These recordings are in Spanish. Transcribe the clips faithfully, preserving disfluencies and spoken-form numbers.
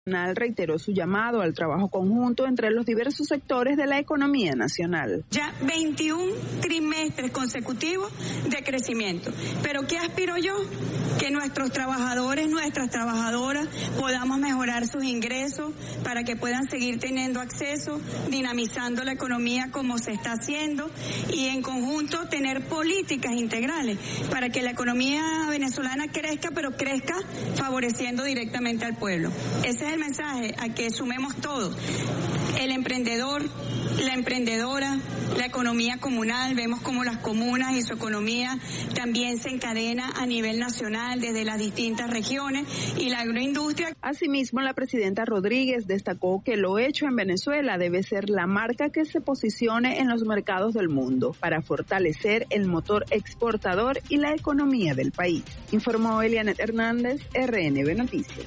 Reiteró su llamado al trabajo conjunto entre los diversos sectores de la economía nacional. Ya veintiún trimestres consecutivos de crecimiento. ¿Pero qué aspiro yo? Que nuestros trabajadores, nuestras trabajadoras podamos mejorar sus ingresos para que puedan seguir teniendo acceso, dinamizando la economía como se está haciendo y en conjunto tener políticas integrales para que la economía venezolana crezca, pero crezca favoreciendo directamente al pueblo. Ese es el mensaje, a que sumemos todos, el emprendedor, la emprendedora, la economía comunal. Vemos como las comunas y su economía también se encadena a nivel nacional desde las distintas regiones y la agroindustria. Asimismo, la presidenta Rodríguez destacó que lo hecho en Venezuela debe ser la marca que se posicione en los mercados del mundo para fortalecer el motor exportador y la economía del país. Informó Elianet Hernández, R N B Noticias.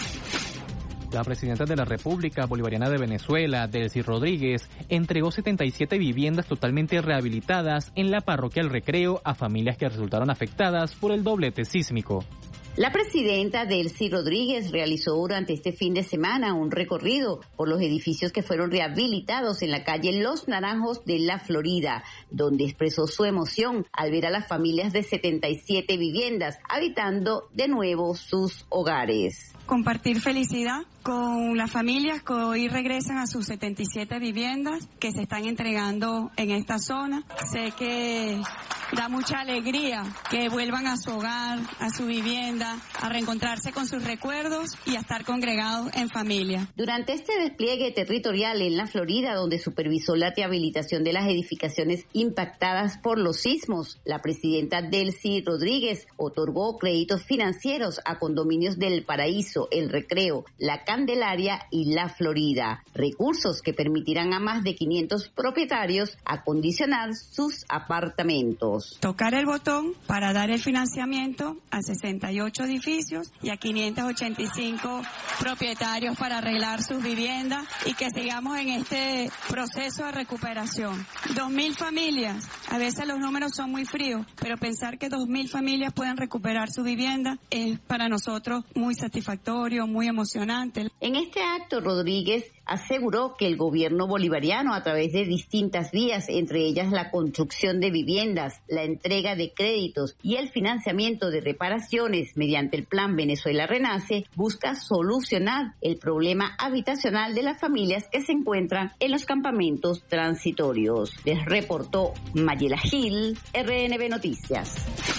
La presidenta de la República Bolivariana de Venezuela, Delcy Rodríguez, entregó setenta y siete viviendas totalmente rehabilitadas en la parroquia El Recreo a familias que resultaron afectadas por el doblete sísmico. La presidenta Delcy Rodríguez realizó durante este fin de semana un recorrido por los edificios que fueron rehabilitados en la calle Los Naranjos de la Florida, donde expresó su emoción al ver a las familias de setenta y siete viviendas habitando de nuevo sus hogares. Compartir felicidad con las familias que hoy regresan a sus setenta y siete viviendas que se están entregando en esta zona. Sé que da mucha alegría que vuelvan a su hogar, a su vivienda, a reencontrarse con sus recuerdos y a estar congregados en familia. Durante este despliegue territorial en la Florida, donde supervisó la rehabilitación de las edificaciones impactadas por los sismos, la presidenta Delcy Rodríguez otorgó créditos financieros a condominios del Paraíso, El Recreo, La Candelaria y La Florida, recursos que permitirán a más de quinientos propietarios acondicionar sus apartamentos. Tocar el botón para dar el financiamiento a sesenta y ocho edificios y a quinientos ochenta y cinco propietarios para arreglar sus viviendas y que sigamos en este proceso de recuperación. Dos mil familias, a veces los números son muy fríos, pero pensar que dos mil familias pueden recuperar su vivienda es para nosotros muy satisfactorio, muy emocionante. En este acto, Rodríguez aseguró que el gobierno bolivariano, a través de distintas vías, entre ellas la construcción de viviendas, la entrega de créditos y el financiamiento de reparaciones mediante el Plan Venezuela Renace, busca solucionar el problema habitacional de las familias que se encuentran en los campamentos transitorios. Les reportó Mayela Gil, R N B Noticias.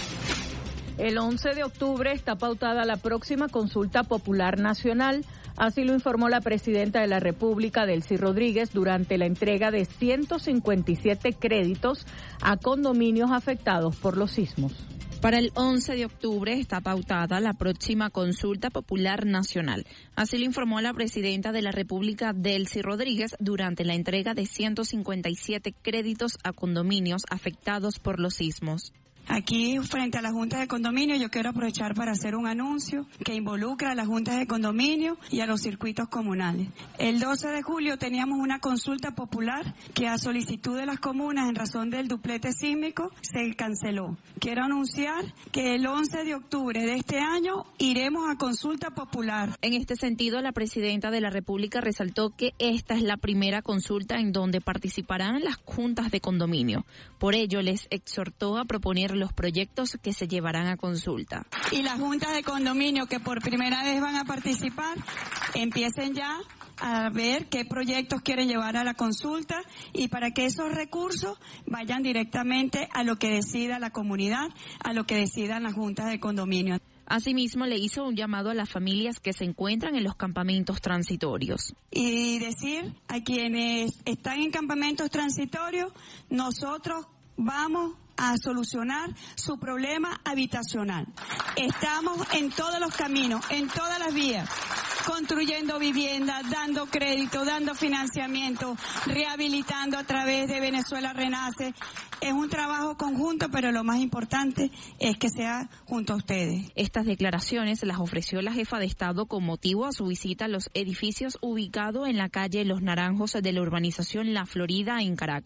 El once de octubre está pautada la próxima consulta popular nacional. Así lo informó la presidenta de la República, Delcy Rodríguez, durante la entrega de ciento cincuenta y siete créditos a condominios afectados por los sismos. Para el once de octubre está pautada la próxima consulta popular nacional. Así lo informó la presidenta de la República, Delcy Rodríguez, durante la entrega de ciento cincuenta y siete créditos a condominios afectados por los sismos. Aquí, frente a las juntas de condominio, yo quiero aprovechar para hacer un anuncio que involucra a las juntas de condominio y a los circuitos comunales. El doce de julio teníamos una consulta popular que a solicitud de las comunas en razón del duplete sísmico se canceló. Quiero anunciar que el once de octubre de este año iremos a consulta popular. En este sentido, la presidenta de la República resaltó que esta es la primera consulta en donde participarán las juntas de condominio. Por ello, les exhortó a proponer los proyectos que se llevarán a consulta. Y las juntas de condominio que por primera vez van a participar, empiecen ya a ver qué proyectos quieren llevar a la consulta y para que esos recursos vayan directamente a lo que decida la comunidad, a lo que decidan las juntas de condominio. Asimismo, le hizo un llamado a las familias que se encuentran en los campamentos transitorios. Y decir a quienes están en campamentos transitorios, nosotros vamos a solucionar su problema habitacional. Estamos en todos los caminos, en todas las vías, construyendo viviendas, dando crédito, dando financiamiento, rehabilitando a través de Venezuela Renace. Es un trabajo conjunto, pero lo más importante es que sea junto a ustedes. Estas declaraciones las ofreció la jefa de Estado con motivo a su visita a los edificios ubicados en la calle Los Naranjos de la urbanización La Florida en Caracas.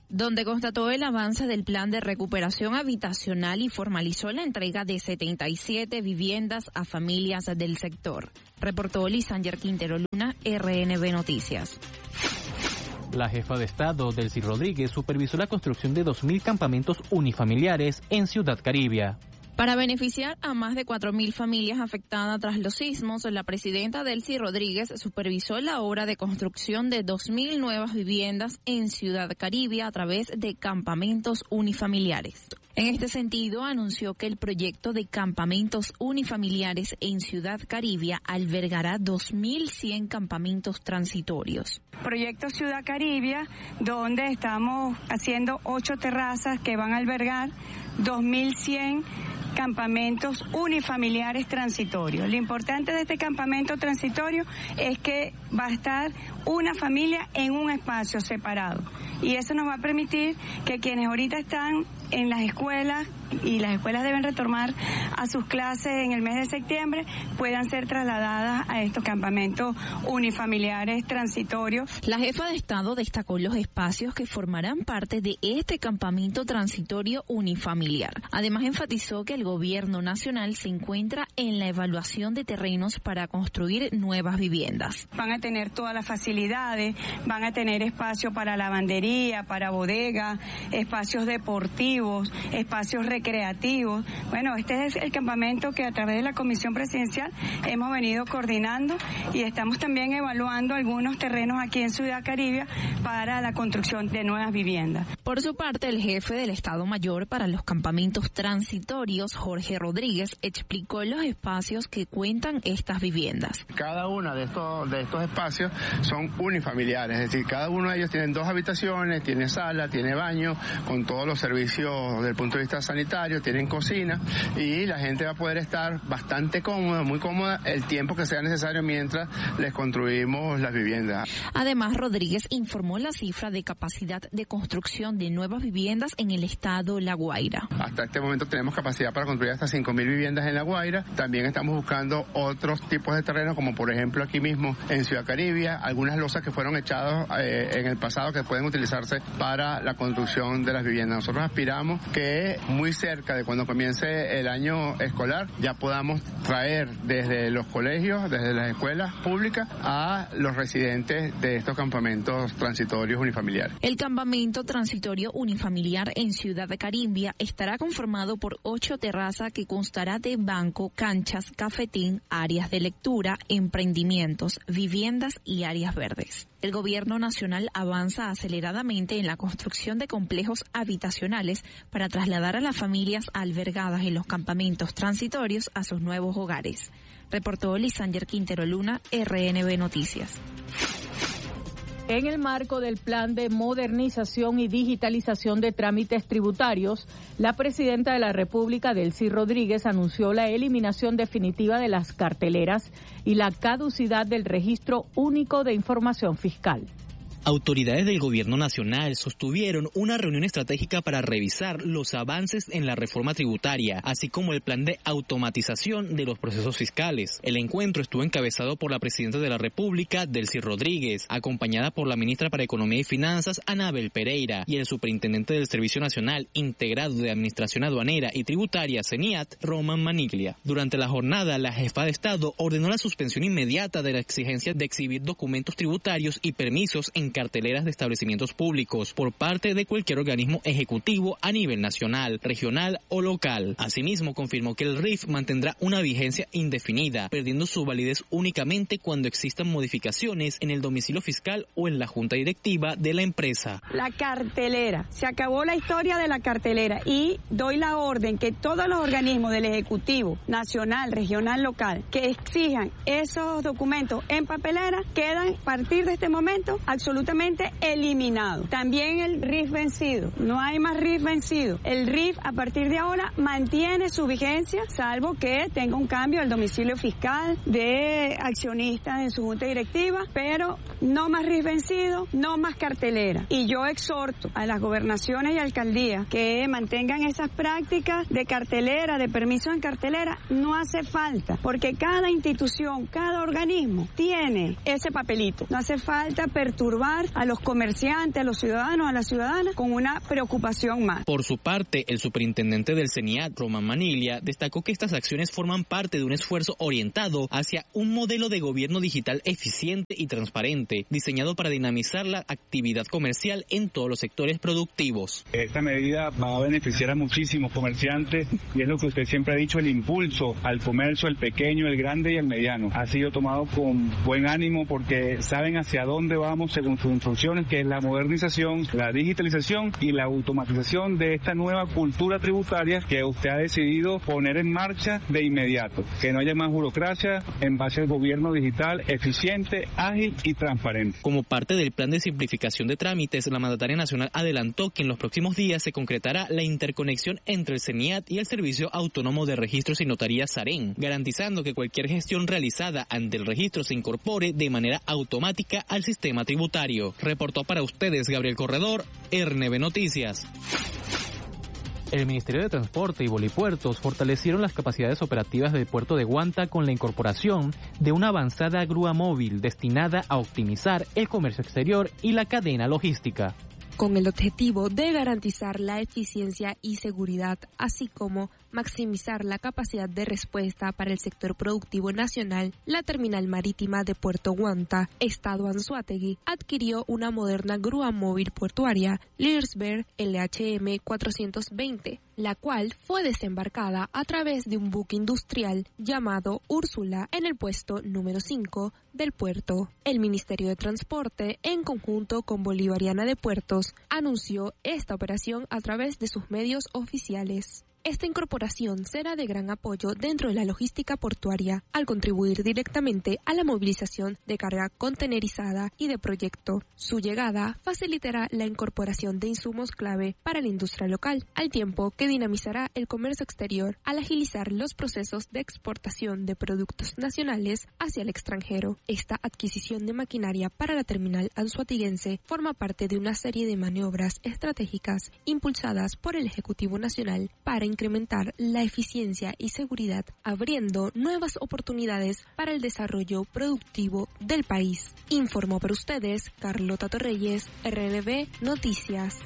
donde constató el avance del plan de recuperación habitacional y formalizó la entrega de setenta y siete viviendas a familias del sector. Reportó Lisander Quintero Luna, R N B Noticias. La jefa de Estado, Delcy Rodríguez, supervisó la construcción de dos mil campamentos unifamiliares en Ciudad Caribia. Para beneficiar a más de cuatro mil familias afectadas tras los sismos, la presidenta Delcy Rodríguez supervisó la obra de construcción de dos mil nuevas viviendas en Ciudad Caribia a través de campamentos unifamiliares. En este sentido, anunció que el proyecto de campamentos unifamiliares en Ciudad Caribia albergará dos mil cien campamentos transitorios. Proyecto Ciudad Caribia, donde estamos haciendo ocho terrazas que van a albergar dos mil cien campamentos unifamiliares transitorios. Lo importante de este campamento transitorio es que va a estar una familia en un espacio separado y eso nos va a permitir que quienes ahorita están en las escuelas y las escuelas deben retomar a sus clases en el mes de septiembre, puedan ser trasladadas a estos campamentos unifamiliares transitorios. La jefa de Estado destacó los espacios que formarán parte de este campamento transitorio unifamiliar. Además, enfatizó que el gobierno nacional se encuentra en la evaluación de terrenos para construir nuevas viviendas. Van a tener todas las facilidades, van a tener espacio para lavandería, para bodega, espacios deportivos, espacios recreativos. Bueno, este es el campamento que a través de la Comisión Presidencial hemos venido coordinando y estamos también evaluando algunos terrenos aquí en Ciudad Caribia para la construcción de nuevas viviendas. Por su parte, el jefe del Estado Mayor para los campamentos transitorios, Jorge Rodríguez, explicó los espacios que cuentan estas viviendas. Cada uno de estos, de estos espacios son unifamiliares, es decir, cada uno de ellos tiene dos habitaciones, tiene sala, tiene baño, con todos los servicios desde el punto de vista sanitario, tienen cocina y la gente va a poder estar bastante cómoda, muy cómoda, el tiempo que sea necesario mientras les construimos las viviendas. Además, Rodríguez informó la cifra de capacidad de construcción de nuevas viviendas en el estado La Guaira. Hasta este momento tenemos capacidad para construir hasta cinco mil viviendas en La Guaira. También estamos buscando otros tipos de terrenos, como por ejemplo aquí mismo en Ciudad Caribia, algunas losas que fueron echadas eh, en el pasado que pueden utilizarse para la construcción de las viviendas. Nosotros aspiramos que muy cerca de cuando comience el año escolar ya podamos traer desde los colegios, desde las escuelas públicas a los residentes de estos campamentos transitorios unifamiliares. El campamento transitorio unifamiliar en Ciudad Caribia estará conformado por ocho terrazas que constará de banco, canchas, cafetín, áreas de lectura, emprendimientos, viviendas y áreas verdes. El gobierno nacional avanza aceleradamente en la construcción de complejos habitacionales para trasladar a las familias albergadas en los campamentos transitorios a sus nuevos hogares. Reportó Lisander Quintero Luna, R N B Noticias. En el marco del plan de modernización y digitalización de trámites tributarios, la presidenta de la República, Delcy Rodríguez, anunció la eliminación definitiva de las carteleras y la caducidad del Registro Único de Información Fiscal. Autoridades del Gobierno Nacional sostuvieron una reunión estratégica para revisar los avances en la reforma tributaria, así como el plan de automatización de los procesos fiscales. El encuentro estuvo encabezado por la presidenta de la República, Delcy Rodríguez, acompañada por la ministra para Economía y Finanzas, Anabel Pereira, y el superintendente del Servicio Nacional Integrado de Administración Aduanera y Tributaria, CENIAT, Roman Maniglia. Durante la jornada, la jefa de Estado ordenó la suspensión inmediata de la exigencia de exhibir documentos tributarios y permisos en carteleras de establecimientos públicos por parte de cualquier organismo ejecutivo a nivel nacional, regional o local. Asimismo, confirmó que el R I F mantendrá una vigencia indefinida, perdiendo su validez únicamente cuando existan modificaciones en el domicilio fiscal o en la junta directiva de la empresa. La cartelera, se acabó la historia de la cartelera y doy la orden que todos los organismos del Ejecutivo, nacional, regional, local, que exijan esos documentos en papelera, quedan a partir de este momento absolutamente eliminado. También el R I F vencido. No hay más R I F vencido. El R I F a partir de ahora mantiene su vigencia, salvo que tenga un cambio al domicilio fiscal de accionistas en su junta directiva, pero no más R I F vencido, no más cartelera. Y yo exhorto a las gobernaciones y alcaldías que mantengan esas prácticas de cartelera, de permiso en cartelera. No hace falta, porque cada institución, cada organismo tiene ese papelito. No hace falta perturbar situar a los comerciantes, a los ciudadanos, a las ciudadanas con una preocupación más. Por su parte, el superintendente del CENIAT, Román Maniglia, destacó que estas acciones forman parte de un esfuerzo orientado hacia un modelo de gobierno digital eficiente y transparente, diseñado para dinamizar la actividad comercial en todos los sectores productivos. Esta medida va a beneficiar a muchísimos comerciantes y es lo que usted siempre ha dicho, el impulso al comercio, el pequeño, el grande y el mediano. Ha sido tomado con buen ánimo porque saben hacia dónde vamos según sus instrucciones, que es la modernización, la digitalización y la automatización de esta nueva cultura tributaria que usted ha decidido poner en marcha de inmediato. Que no haya más burocracia en base al gobierno digital eficiente, ágil y transparente. Como parte del plan de simplificación de trámites, la mandataria nacional adelantó que en los próximos días se concretará la interconexión entre el CENIAT y el Servicio Autónomo de Registros y Notarías SAREN, garantizando que cualquier gestión realizada ante el registro se incorpore de manera automática al sistema tributario. Reportó para ustedes Gabriel Corredor, R N B Noticias. El Ministerio de Transporte y Bolipuertos fortalecieron las capacidades operativas del puerto de Guanta con la incorporación de una avanzada grúa móvil destinada a optimizar el comercio exterior y la cadena logística. Con el objetivo de garantizar la eficiencia y seguridad, así como maximizar la capacidad de respuesta para el sector productivo nacional, la terminal marítima de Puerto Guanta, Estado Anzoátegui, adquirió una moderna grúa móvil portuaria Learsberg L H M cuatrocientos veinte, la cual fue desembarcada a través de un buque industrial llamado Úrsula en el puesto número cinco del puerto. El Ministerio de Transporte, en conjunto con Bolivariana de Puertos, anunció esta operación a través de sus medios oficiales. Esta incorporación será de gran apoyo dentro de la logística portuaria al contribuir directamente a la movilización de carga contenerizada y de proyecto. Su llegada facilitará la incorporación de insumos clave para la industria local, al tiempo que dinamizará el comercio exterior al agilizar los procesos de exportación de productos nacionales hacia el extranjero. Esta adquisición de maquinaria para la terminal anzoatiguense forma parte de una serie de maniobras estratégicas impulsadas por el Ejecutivo Nacional para incrementar la eficiencia y seguridad, abriendo nuevas oportunidades para el desarrollo productivo del país. Informó para ustedes Carlota Torreyes, R N B Noticias.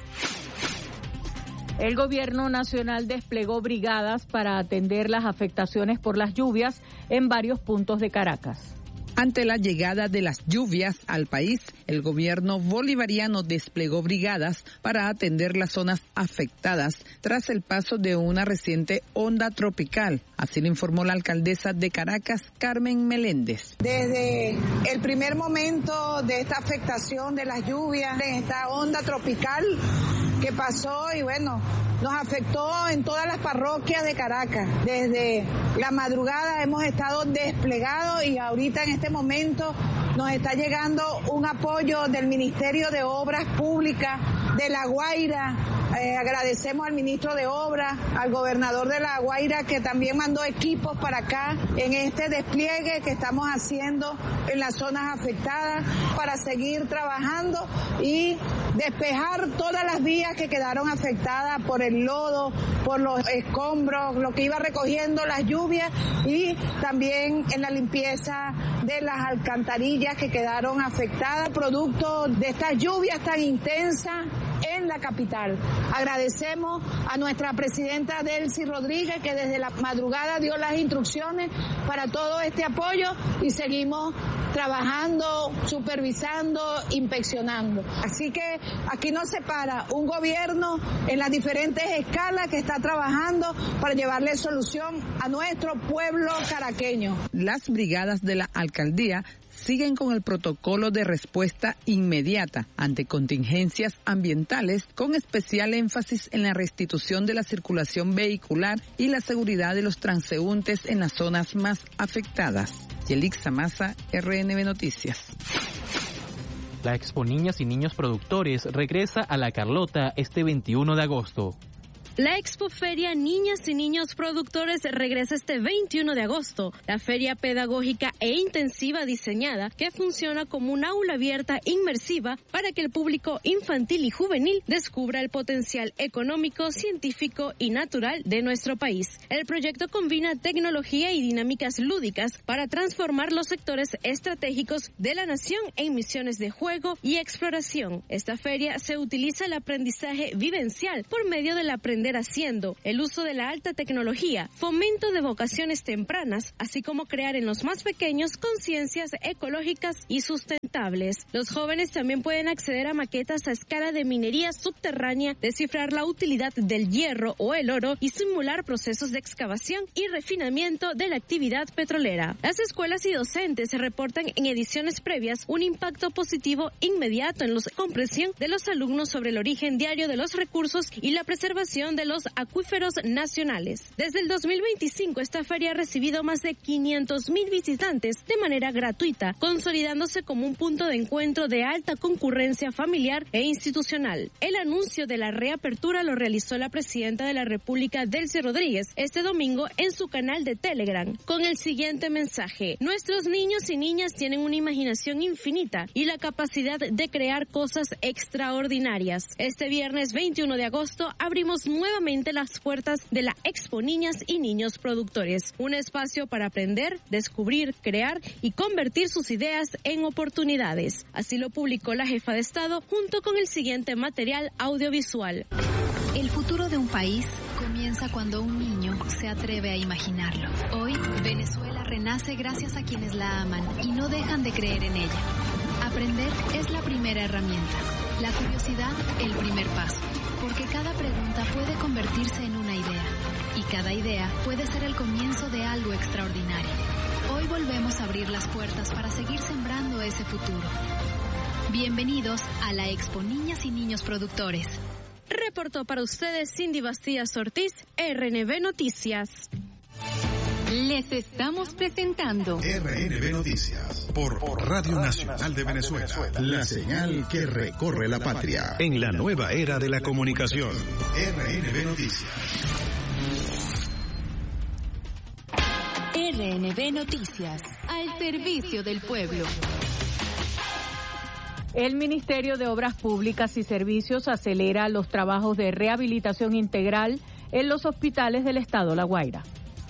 El gobierno nacional desplegó brigadas para atender las afectaciones por las lluvias en varios puntos de Caracas. Ante la llegada de las lluvias al país, el gobierno bolivariano desplegó brigadas para atender las zonas afectadas tras el paso de una reciente onda tropical. Así lo informó la alcaldesa de Caracas, Carmen Meléndez. Desde el primer momento de esta afectación de las lluvias, de esta onda tropical que pasó y bueno, nos afectó en todas las parroquias de Caracas. Desde la madrugada hemos estado desplegados y ahorita en este momento nos está llegando un apoyo del Ministerio de Obras Públicas de La Guaira. Eh, agradecemos al ministro de Obras, al gobernador de La Guaira, que también mandó equipos para acá en este despliegue que estamos haciendo en las zonas afectadas para seguir trabajando y despejar todas las vías que quedaron afectadas por el lodo, por los escombros, lo que iba recogiendo las lluvias y también en la limpieza de las alcantarillas que quedaron afectadas producto de estas lluvias tan intensas en la capital. Agradecemos a nuestra presidenta Delcy Rodríguez, que desde la madrugada dio las instrucciones para todo este apoyo y seguimos trabajando, supervisando, inspeccionando. Así que aquí no se para un gobierno en las diferentes escalas que está trabajando para llevarle solución a nuestro pueblo caraqueño. Las brigadas de la alcaldía siguen con el protocolo de respuesta inmediata ante contingencias ambientales, con especial énfasis en la restitución de la circulación vehicular y la seguridad de los transeúntes en las zonas más afectadas. Yelixa Maza, R N B Noticias. La Expo Niñas y Niños Productores regresa a La Carlota este veintiuno de agosto. La Expoferia Niñas y Niños Productores regresa este veintiuno de agosto. La feria pedagógica e intensiva diseñada que funciona como un aula abierta inmersiva para que el público infantil y juvenil descubra el potencial económico, científico y natural de nuestro país. El proyecto combina tecnología y dinámicas lúdicas para transformar los sectores estratégicos de la nación en misiones de juego y exploración. Esta feria se utiliza el aprendizaje vivencial por medio del aprendizaje haciendo, el uso de la alta tecnología, fomento de vocaciones tempranas, así como crear en los más pequeños conciencias ecológicas y sustentables. Los jóvenes también pueden acceder a maquetas a escala de minería subterránea, descifrar la utilidad del hierro o el oro y simular procesos de excavación y refinamiento de la actividad petrolera. Las escuelas y docentes se reportan en ediciones previas un impacto positivo inmediato en la comprensión de los alumnos sobre el origen diario de los recursos y la preservación de los acuíferos nacionales. Desde el dos mil veinticinco, esta feria ha recibido más de quinientos mil visitantes de manera gratuita, consolidándose como un punto de encuentro de alta concurrencia familiar e institucional. El anuncio de la reapertura lo realizó la presidenta de la República, Delcy Rodríguez, este domingo en su canal de Telegram, con el siguiente mensaje: nuestros niños y niñas tienen una imaginación infinita y la capacidad de crear cosas extraordinarias. Este viernes veintiuno de agosto abrimos nuevamente las puertas de la Expo Niñas y Niños Productores, un espacio para aprender, descubrir, crear y convertir sus ideas en oportunidades. Así lo publicó la jefa de Estado junto con el siguiente material audiovisual. El futuro de un país comienza cuando un niño se atreve a imaginarlo. Hoy, Venezuela renace gracias a quienes la aman y no dejan de creer en ella. Aprender es la primera herramienta, la curiosidad el primer paso. Porque cada pregunta puede convertirse en una idea y cada idea puede ser el comienzo de algo extraordinario. Hoy volvemos a abrir las puertas para seguir sembrando ese futuro. Bienvenidos a la Expo Niñas y Niños Productores. Reportó para ustedes Cindy Bastías Ortiz, R N B Noticias. Les estamos presentando R N B Noticias por Radio Nacional de Venezuela, la señal que recorre la patria en la nueva era de la comunicación. R N B Noticias. R N B Noticias, al servicio del pueblo. El Ministerio de Obras Públicas y Servicios acelera los trabajos de rehabilitación integral en los hospitales del Estado La Guaira.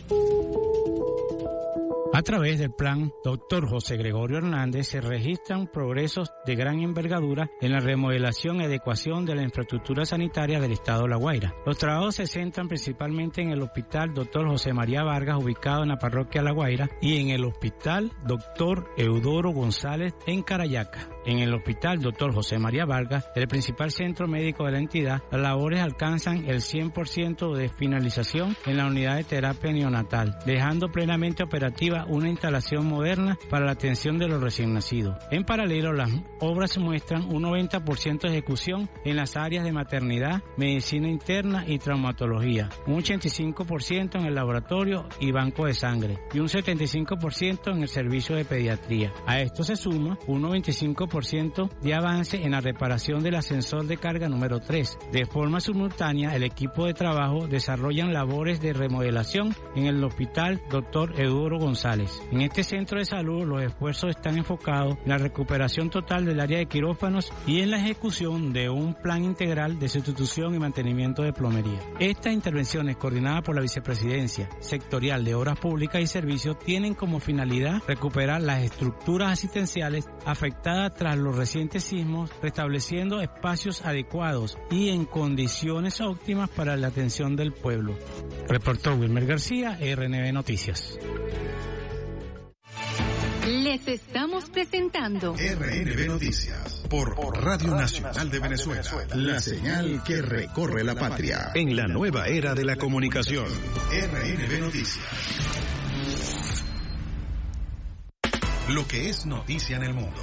A través del plan Doctor José Gregorio Hernández se registran progresos de gran envergadura en la remodelación y adecuación de la infraestructura sanitaria del Estado La Guaira. Los trabajos se centran principalmente en el Hospital Doctor José María Vargas, ubicado en la parroquia La Guaira, y en el Hospital Doctor Eudoro González en Carayaca. En el Hospital Doctor José María Vargas, el principal centro médico de la entidad, las labores alcanzan el cien por ciento de finalización en la unidad de terapia neonatal, dejando plenamente operativa una instalación moderna para la atención de los recién nacidos. En paralelo, las obras muestran un noventa por ciento de ejecución en las áreas de maternidad, medicina interna y traumatología, un ochenta y cinco por ciento en el laboratorio y banco de sangre y un setenta y cinco por ciento en el servicio de pediatría. A esto se suma un noventa y cinco por ciento de avance en la reparación del ascensor de carga número tres. De forma simultánea, el equipo de trabajo desarrollan labores de remodelación en el Hospital Doctor Eudoro González. En este centro de salud, los esfuerzos están enfocados en la recuperación total del área de quirófanos y en la ejecución de un plan integral de sustitución y mantenimiento de plomería. Estas intervenciones, coordinadas por la Vicepresidencia Sectorial de Obras Públicas y Servicios, tienen como finalidad recuperar las estructuras asistenciales afectadas tras los recientes sismos, restableciendo espacios adecuados y en condiciones óptimas para la atención del pueblo. Reportó Wilmer García, R N B Noticias. Les estamos presentando R N B Noticias por Radio Nacional de Venezuela, la señal que recorre la patria en la nueva era de la comunicación. R N B Noticias. Lo que es noticia en el mundo.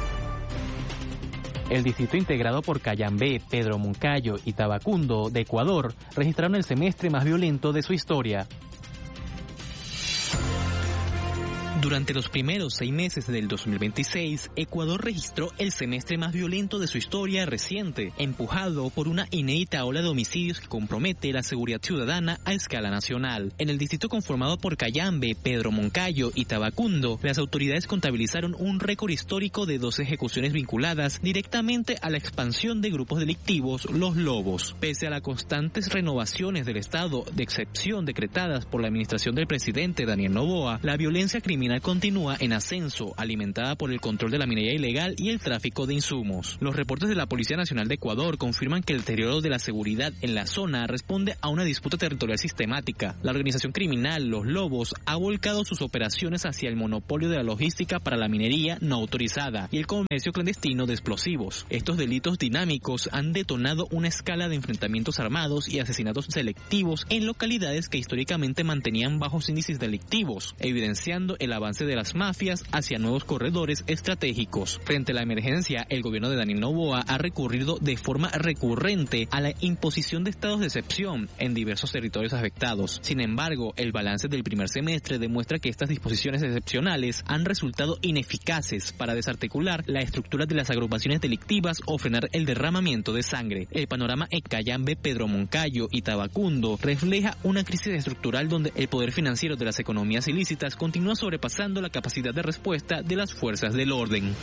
El distrito integrado por Cayambé, Pedro Moncayo y Tabacundo de Ecuador registraron el semestre más violento de su historia. Durante los primeros seis meses del dos mil veintiséis, Ecuador registró el semestre más violento de su historia reciente, empujado por una inédita ola de homicidios que compromete la seguridad ciudadana a escala nacional. En el distrito conformado por Cayambe, Pedro Moncayo y Tabacundo, las autoridades contabilizaron un récord histórico de dos ejecuciones vinculadas directamente a la expansión de grupos delictivos, los Lobos. Pese a las constantes renovaciones del estado de excepción decretadas por la administración del presidente Daniel Noboa, la violencia criminal continúa en ascenso, alimentada por el control de la minería ilegal y el tráfico de insumos. Los reportes de la Policía Nacional de Ecuador confirman que el deterioro de la seguridad en la zona responde a una disputa territorial sistemática. La organización criminal Los Lobos ha volcado sus operaciones hacia el monopolio de la logística para la minería no autorizada y el comercio clandestino de explosivos. Estos delitos dinámicos han detonado una escala de enfrentamientos armados y asesinatos selectivos en localidades que históricamente mantenían bajos índices delictivos, evidenciando el avance de las mafias hacia nuevos corredores estratégicos. Frente a la emergencia, el gobierno de Daniel Noboa ha recurrido de forma recurrente a la imposición de estados de excepción en diversos territorios afectados. Sin embargo, el balance del primer semestre demuestra que estas disposiciones excepcionales han resultado ineficaces para desarticular la estructura de las agrupaciones delictivas o frenar el derramamiento de sangre. El panorama en Cayambe, Pedro Moncayo y Tabacundo refleja una crisis estructural donde el poder financiero de las economías ilícitas continúa sobrepasando la capacidad de respuesta de las fuerzas del orden.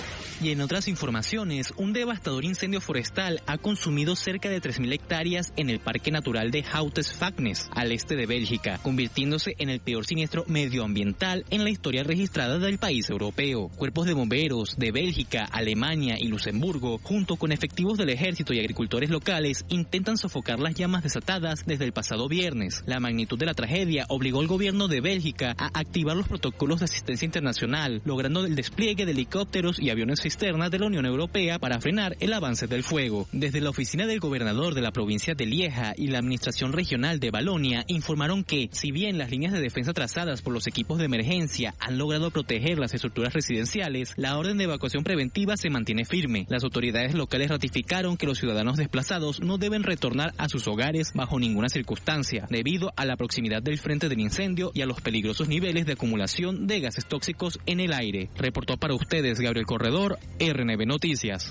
Y en otras informaciones, un devastador incendio forestal ha consumido cerca de tres mil hectáreas en el Parque Natural de Houtes-Fagnes, al este de Bélgica, convirtiéndose en el peor siniestro medioambiental en la historia registrada del país europeo. Cuerpos de bomberos de Bélgica, Alemania y Luxemburgo, junto con efectivos del ejército y agricultores locales, intentan sofocar las llamas desatadas desde el pasado viernes. La magnitud de la tragedia obligó al gobierno de Bélgica a activar los protocolos de asistencia internacional, logrando el despliegue de helicópteros y aviones cisternas de la Unión Europea para frenar el avance del fuego. Desde la oficina del gobernador de la provincia de Lieja y la administración regional de Valonia informaron que, si bien las líneas de defensa trazadas por los equipos de emergencia han logrado proteger las estructuras residenciales, la orden de evacuación preventiva se mantiene firme. Las autoridades locales ratificaron que los ciudadanos desplazados no deben retornar a sus hogares bajo ninguna circunstancia, debido a la proximidad del frente del incendio y a los peligrosos niveles de acumulación de gases tóxicos en el aire. Reportó para ustedes Gabriel Corredor, R N B Noticias.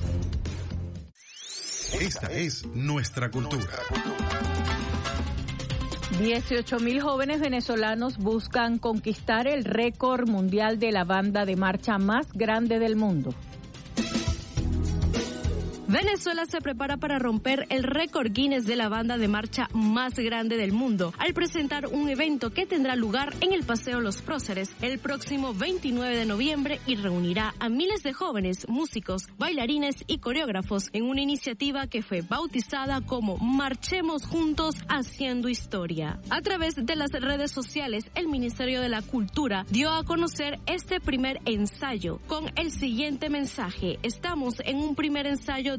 Esta es nuestra cultura. dieciocho mil jóvenes venezolanos buscan conquistar el récord mundial de la banda de marcha más grande del mundo. Venezuela se prepara para romper el récord Guinness de la banda de marcha más grande del mundo al presentar un evento que tendrá lugar en el Paseo Los Próceres el próximo veintinueve de noviembre y reunirá a miles de jóvenes, músicos, bailarines y coreógrafos en una iniciativa que fue bautizada como Marchemos Juntos Haciendo Historia. A través de las redes sociales, el Ministerio de la Cultura dio a conocer este primer ensayo con el siguiente mensaje: estamos en un primer ensayo